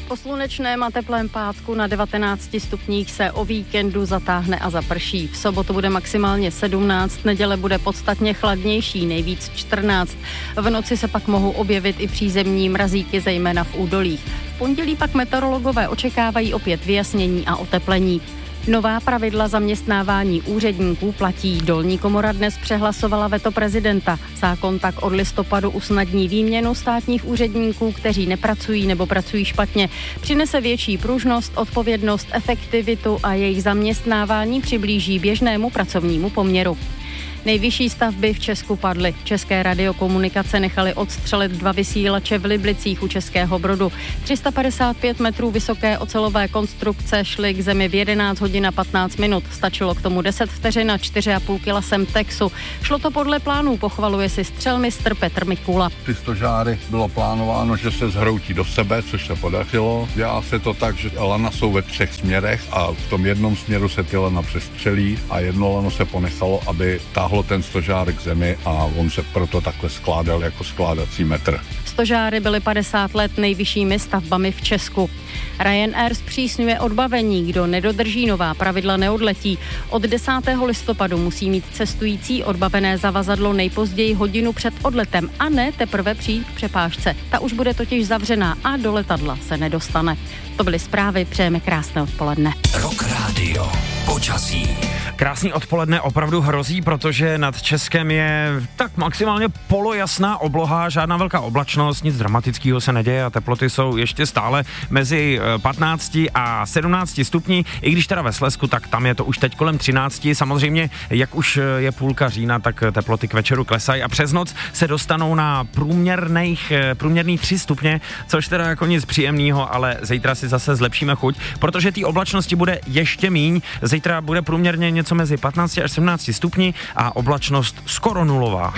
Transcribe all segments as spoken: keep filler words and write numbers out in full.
Po slunečném a teplém pátku na devatenácti stupních se o víkendu zatáhne a zaprší. V sobotu bude maximálně sedmnáct, neděle bude podstatně chladnější, nejvíc čtrnáct. V noci se pak mohou objevit i přízemní mrazíky, zejména v údolích. V pondělí pak meteorologové očekávají opět vyjasnění a oteplení. Nová pravidla zaměstnávání úředníků platí. Dolní komora dnes přehlasovala veto prezidenta. Zákon tak od listopadu usnadní výměnu státních úředníků, kteří nepracují nebo pracují špatně. Přinese větší pružnost, odpovědnost, efektivitu a jejich zaměstnávání přiblíží běžnému pracovnímu poměru. Nejvyšší stavby v Česku padly. České radiokomunikace nechaly odstřelit dva vysílače v Liblicích u Českého Brodu. tři sta padesát pět metrů vysoké ocelové konstrukce šly k zemi v jedenáct hodin a patnáct minut. Stačilo k tomu deset vteřin a čtyři a půl kila Semtexu. Šlo to podle plánů, pochvaluje si střelmistr Petr Mikula. Ty stožáry bylo plánováno, že se zhroutí do sebe, což se podařilo. Dělá se to tak, že lana jsou ve třech směrech a v tom jednom směru se ty lana přestřelí a jedno lano se ponechalo, aby táhlo ten stožár k zemi a on se proto takhle skládal jako skládací metr. Stožáry byly padesát let nejvyššími stavbami v Česku. Ryanair zpřísňuje odbavení, kdo nedodrží nová pravidla neodletí. Od desátého listopadu musí mít cestující odbavené zavazadlo nejpozději hodinu před odletem a ne teprve přijít k přepážce. Ta už bude totiž zavřená a do letadla se nedostane. To byly zprávy, přejeme krásné odpoledne. Rock Radio. Počasí. Krásný odpoledne opravdu hrozí, protože nad Českem je tak maximálně polojasná obloha, žádná velká oblačnost, nic dramatického se neděje a teploty jsou ještě stále mezi patnácti a sedmnácti stupni, i když teda ve Slezsku, tak tam je to už teď kolem třinácti. Samozřejmě, jak už je půlka října, tak teploty k večeru klesají a přes noc se dostanou na průměrných, průměrných tři stupně, což teda jako nic příjemného, ale zítra si zase zlepšíme chuť, protože té oblačnosti bude ještě míň. Zítra bude průměrně něco mezi patnácti až sedmnácti stupni a oblačnost skoro nulová.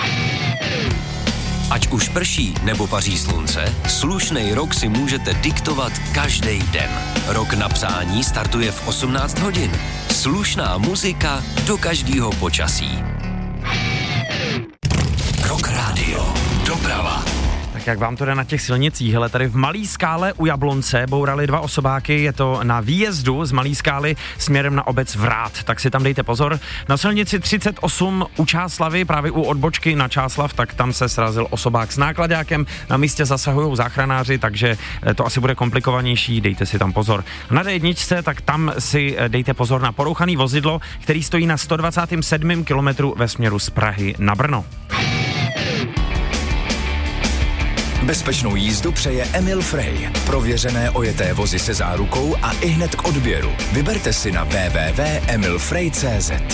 Ať už prší nebo paří slunce, slušnej rok si můžete diktovat každý den. Rok na přání startuje v osmnáct hodin. Slušná muzika do každého počasí. Rock Radio. Doprava. Tak jak vám to jde na těch silnicích? Hele, tady v Malý Skále u Jablonce bourali dva osobáky, je to na výjezdu z Malý Skály směrem na obec Vrát, tak si tam dejte pozor. Na silnici třicet osm u Čáslavy, právě u odbočky na Čáslav, tak tam se srazil osobák s nákladákem, na místě zasahují záchranáři, takže to asi bude komplikovanější, dejte si tam pozor. Na dé jedna, tak tam si dejte pozor na porouchaný vozidlo, který stojí na sto dvacátém sedmém kilometru ve směru z Prahy na Brno. Bezpečnou jízdu přeje Emil Frey. Prověřené ojeté vozy se zárukou a ihned k odběru. Vyberte si na w w w tečka emil frey tečka c z.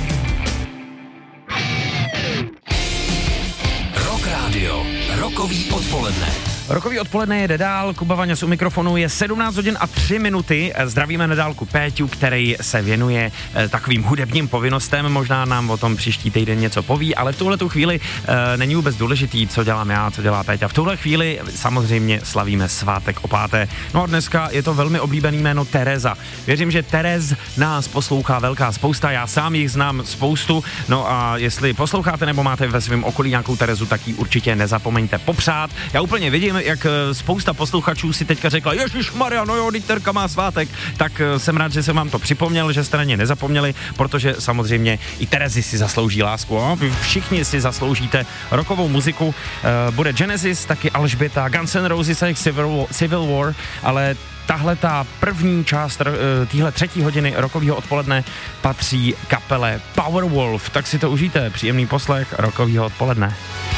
Rock Radio. Rokový odpoledne. Rokový odpoledne jede dál, Kuba Vaňas u mikrofonu, je sedmnáct hodin a tři minuty, zdravíme na dálku Péťu, který se věnuje e, takovým hudebním povinnostem, možná nám o tom příští týden něco poví, ale v tuhletu chvíli e, není vůbec důležitý, co dělám já, co dělá Péťa. V tuhle chvíli samozřejmě slavíme svátek o páté. No a dneska je to velmi oblíbený jméno Tereza. Věřím, že Terez nás poslouchá velká spousta, já sám jich znám spoustu, no a jestli posloucháte nebo máte ve svém okolí nějakou Terezu, tak ji určitě nezapomeňte popřát. Já úplně vidím, jak spousta posluchačů si teďka řekla, ježišmarja, no jo, Terka má svátek, tak jsem rád, že jsem vám to připomněl, že jste na ně nezapomněli, protože samozřejmě i Terezy si zaslouží lásku, no? Vy všichni si zasloužíte rockovou muziku, bude Genesis, taky Alžběta, Guns N' Roses a jejich Civil, Civil War, ale tahle ta první část téhle třetí hodiny rockového odpoledne patří kapele Powerwolf, tak si to užijte, příjemný poslech rockového odpoledne.